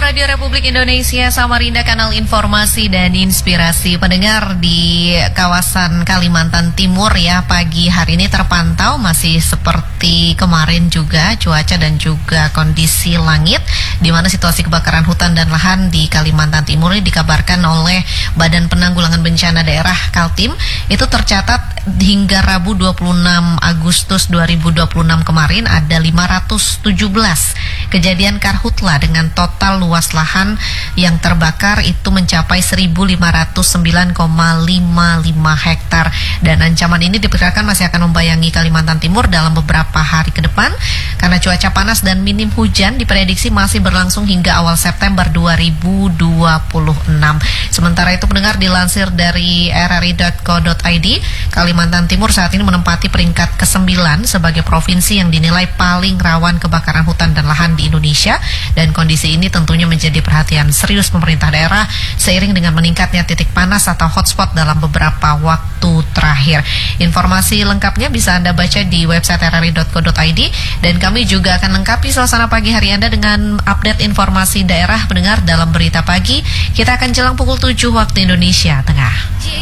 Radio Republik Indonesia Samarinda, kanal informasi dan inspirasi. Pendengar di kawasan Kalimantan Timur ya, pagi hari ini terpantau masih seperti kemarin juga cuaca dan juga kondisi langit, di mana situasi kebakaran hutan dan lahan di Kalimantan Timur ini dikabarkan oleh Badan Penanggulangan Bencana Daerah Kaltim itu tercatat hingga Rabu 26 Agustus 2026 kemarin ada 517 kejadian karhutla dengan total luas lahan yang terbakar itu mencapai 1.509,55 hektar, dan ancaman ini diperkirakan masih akan membayangi Kalimantan Timur dalam beberapa hari ke depan karena cuaca panas dan minim hujan diprediksi masih berlangsung hingga awal September 2026. Sementara itu pendengar, dilansir dari rri.co.id, Kalimantan Timur saat ini menempati peringkat ke-9 sebagai provinsi yang dinilai paling rawan kebakaran hutan dan lahan di Indonesia, dan kondisi ini tentunya menjadi perhatian serius pemerintah daerah seiring dengan meningkatnya titik panas atau hotspot dalam beberapa waktu terakhir. Informasi lengkapnya bisa Anda baca di website rri.co.id, dan kami juga akan lengkapi suasana pagi hari Anda dengan update informasi daerah pendengar dalam Berita Pagi. Kita akan jelang pukul 7 waktu Indonesia Tengah.